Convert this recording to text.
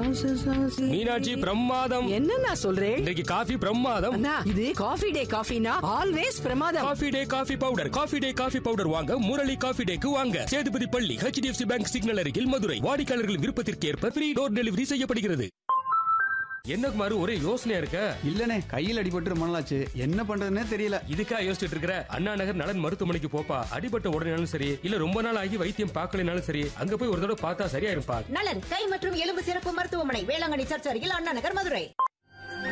மீனாட்சி பிரமாதம். என்ன சொல்றேன்? இன்னைக்கு காஃபி பிரமாதம். இது காஃபி டே காஃபினா ஆல்வேஸ் பிரமாதம். Coffee day coffee powder. Coffee day coffee powder வாங்க முரளி காஃபி டேக்கு வாங்க. சேதுபதி பள்ளி, HDFC பேங்க் சிக்னல் அருகில், மதுரை. வாடிக்கையாளர்களின் விருப்பத்திற்கு ஏற்ப ஃப்ரீ டோர் டெலிவரி செய்யப்படுகிறது. என்ன குமாரு, ஒரே யோசனையா இருக்க? இல்லனே, கையில் அடிபட்டு ரொம்ப நாளாச்சு, என்ன பண்றதுன்னே தெரியல. இதுக்கா யோசிச்சுட்டு இருக்கிற? அண்ணா நகர் நலன் மருத்துவமனைக்கு போப்பா. அடிபட்ட உடனேனாலும் சரி, இல்ல ரொம்ப நாள் ஆகி வைத்தியம் பார்க்கலனாலும் சரி, அங்க போய் ஒரு தடவை பார்த்தா சரியா இருப்பா. நலன் கை மற்றும் எலும்பு சிறப்பு மருத்துவமனை, வேளாங்கண்ணி சர்ச் அருகில், அண்ணா நகர், மதுரை.